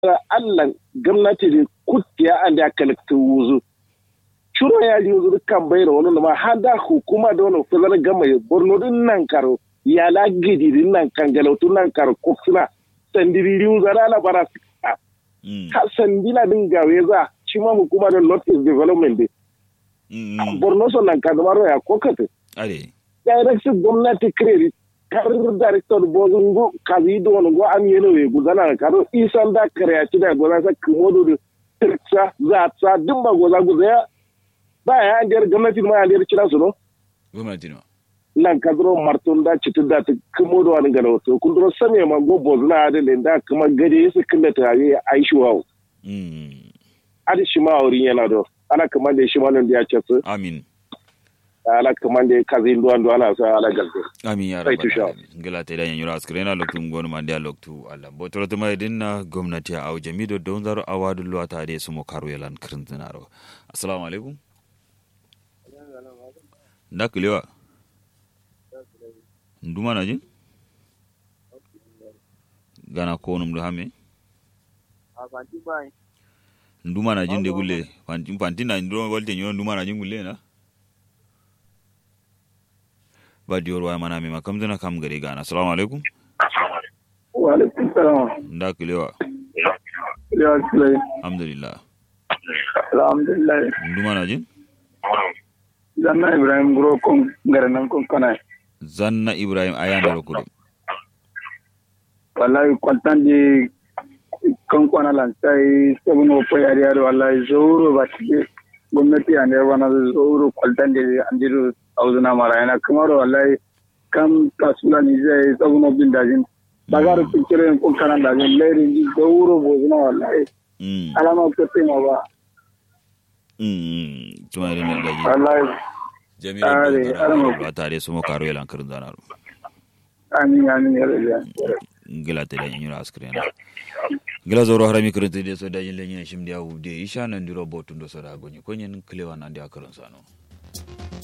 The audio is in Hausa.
Allah gwamnati da kutiya an da kalakta wuzu shuro ya ji wuzu kan bayar wani ma har da hukuma da wani fazar gama Borno din nan karo ya la gidi din nan kan galautu nan karo kufsuna sandiri wuzu da la bara ka sandila din gawe za shi ma hukuma da North East Development din Borno son nan kan maro ya kokata are direction gwamnati credit kar director bozungo kazi do go am yeno we guzana karo isan da kreati da goza sa kumodo da tsha za tsa dumba goza guzaya ba ya andiyar gwamnati ma andiyar kira su no gwamnati no nan kadro marton da citin da ta kumodo an galo to kun dro same ma go bozuna da da kuma gade su kinda ta yi aishuwa adi shi ma wurin yana do ana kuma da shi ma nan da ya ce su amin ala kamande kazi ndo ana sa ala galbe amin ya rabbal ngala te da yanyura askrena loktu ngonu mande loktu alla botoro to mai dinna gwamnati a jamido don zaro awadu luwata de sumo karo yalan krinzinaro assalamu alaikum ndakulewa nduma na jin gana ko num do hame nduma na jin de gulle fantin na ndo walte nyo nduma na jin gulle na badiyor wa mana mai makam zana kam gare gana assalamu alaikum wa alaikum salam nda kilewa ya kile alhamdulillah nduma na jin zanna ibrahim gro kon garanan kon kana zanna ibrahim ayanda rokudo wallahi kontan di kon kona lan sai sabuno ko yari yari wallahi zoro bati gwamnati ane wana zoro kontan di andiru auzuna marayana kamar wallahi kam kasula ni zai sabuno bin dajin bagaru picture ko kana dajin leri di zoro bozuna wallahi alama ko tema ba tumare ne daji wallahi jami'a ba tare su mo karo yalan karin zanar amin ya rabbi ngila te dañi ñura askrena ngila zoro harami krente de so dañi leñe shimdi awu de isha nan diro botundo so da gonyi konyen klewa nan de akaran sano